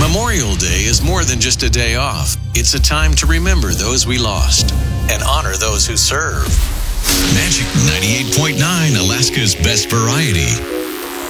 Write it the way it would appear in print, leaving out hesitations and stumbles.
Memorial Day is more than just a day off. It's a time to remember those we lost and honor those who serve. Magic 98.9, Alaska's best variety.